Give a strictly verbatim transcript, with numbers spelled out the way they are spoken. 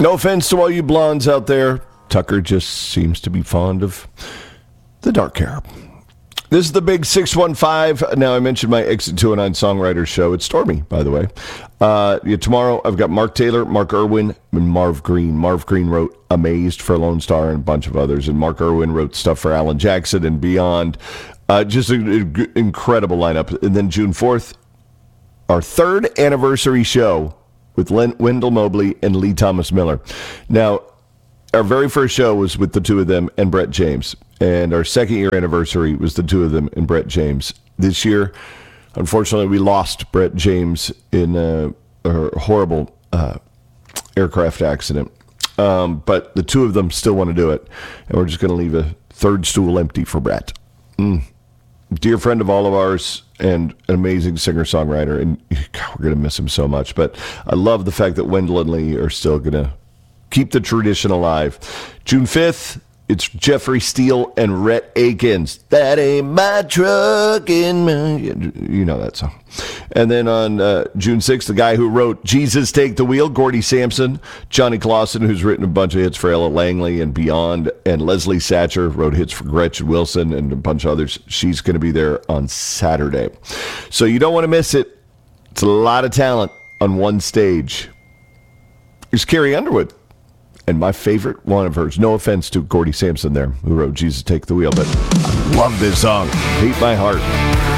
No offense to all you blondes out there. Tucker just seems to be fond of the dark hair. This is the big six one five. Now, I mentioned my Exit two oh nine Songwriters show. It's Stormy, by the way. Uh, yeah, tomorrow, I've got Mark Taylor, Mark Irwin, and Marv Green. Marv Green wrote Amazed for Lone Star and a bunch of others. And Mark Irwin wrote stuff for Alan Jackson and beyond. Uh, just an incredible lineup. And then June fourth, our third anniversary show with Len- Wendell Mobley and Lee Thomas Miller. Now, our very first show was with the two of them and Brett James. And our second year anniversary was the two of them and Brett James. This year, unfortunately, we lost Brett James in a, a horrible uh, aircraft accident. Um, but the two of them still want to do it. And we're just going to leave a third stool empty for Brett. Mm. Dear friend of all of ours and an amazing singer-songwriter. And God, we're going to miss him so much. But I love the fact that Wendell and Lee are still going to keep the tradition alive. June fifth, it's Jeffrey Steele and Rhett Akins. That ain't my truck in my... You know that song. And then on uh, June sixth, the guy who wrote Jesus Take the Wheel, Gordy Sampson, Johnny Clausen, who's written a bunch of hits for Ella Langley and beyond, and Leslie Satcher wrote hits for Gretchen Wilson and a bunch of others. She's going to be there on Saturday. So you don't want to miss it. It's a lot of talent on one stage. Here's Carrie Underwood. And my favorite one of hers, no offense to Gordy Sampson there, who wrote Jesus Take the Wheel, but I love this song. Hate My Heart.